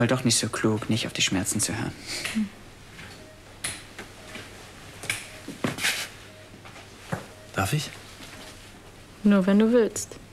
War doch nicht so klug, nicht auf die Schmerzen zu hören. Darf ich? Nur wenn du willst.